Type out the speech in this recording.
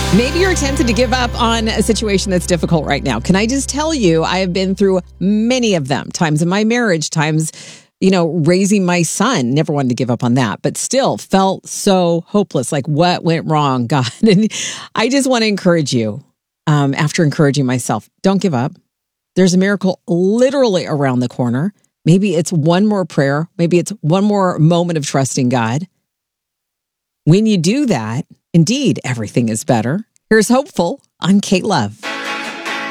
Maybe you're tempted to give up on a situation that's difficult right now. Can I just tell you, I have been through many of them, times in my marriage, times, raising my son. Never wanted to give up on that, but still felt so hopeless. Like, what went wrong, God? And I just want to encourage you, after encouraging myself, don't give up. There's a miracle literally around the corner. Maybe it's one more prayer. Maybe it's one more moment of trusting God. When you do that, indeed, everything is better. Here's Hopeful on Kate Love.